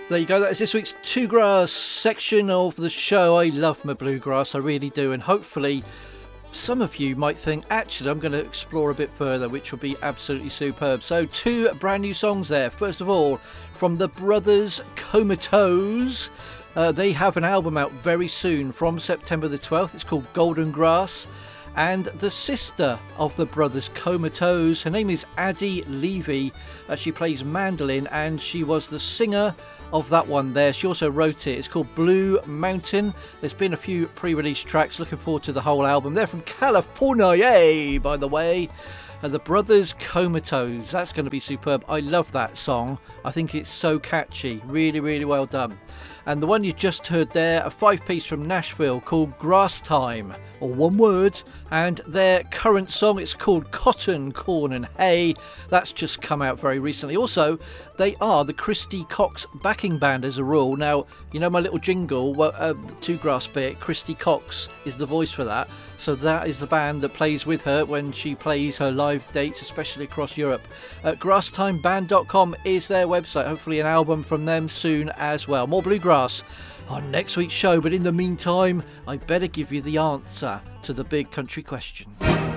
There you go. That is this week's Two Grass section of the show. I love my bluegrass, I really do, and hopefully some of you might think, actually, I'm going to explore a bit further, which will be absolutely superb. So, two brand new songs there. First of all, from the Brothers Comatose. They have an album out very soon, from September the 12th. It's called Golden Grass. And the sister of the Brothers Comatose, her name is Addie Levy. She plays mandolin, and she was the singer of that one there. She also wrote it. It's called Blue Mountain. There's been a few pre-release tracks. Looking forward to the whole album. They're from California, yay, by the way. The Brothers Comatose. That's going to be superb. I love that song. I think it's so catchy. Really, really well done. And the one you just heard there, a 5-piece from Nashville called Grass Time, or one word. And their current song, it's called Cotton, Corn and Hay. That's just come out very recently. Also, they are the Christy Cox backing band as a rule. Now, you know my little jingle, the Two Grass bit, Christy Cox is the voice for that. So that is the band that plays with her when she plays her live dates, especially across Europe. GrassTimeBand.com is their website. Hopefully an album from them soon as well. More bluegrass on next week's show. But in the meantime, I better give you the answer to the big country question.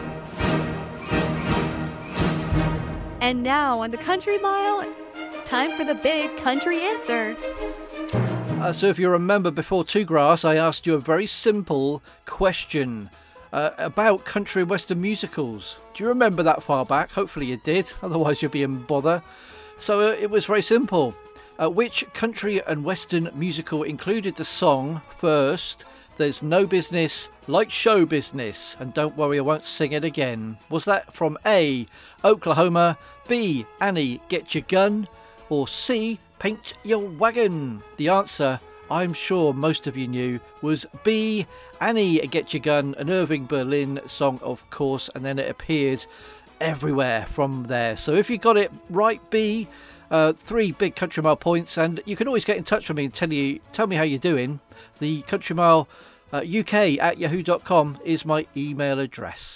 And now on the Country Mile, it's time for the big country answer. So if you remember, before Two Grass, I asked you a very simple question about country and western musicals. Do you remember that far back? Hopefully you did, otherwise you'll be in bother. So it was very simple. Which country and western musical included the song First, There's No Business Like Show Business, and don't worry, I won't sing it again? Was that from A, Oklahoma, B, Annie, Get Your Gun, or C, Paint Your Wagon? The answer, I'm sure most of you knew, was B, Annie, Get Your Gun, an Irving Berlin song, of course, and then it appeared everywhere from there. So if you got it right, B, 3 big Country Mile points, and you can always get in touch with me and tell me how you're doing. The Country Mile UK@yahoo.com is my email address.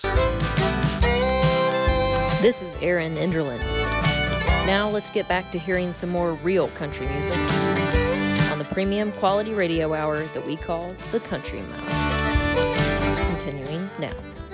This is Erin Enderlin. Now let's get back to hearing some more real country music on the premium quality radio hour that we call the Country Mile. Continuing now.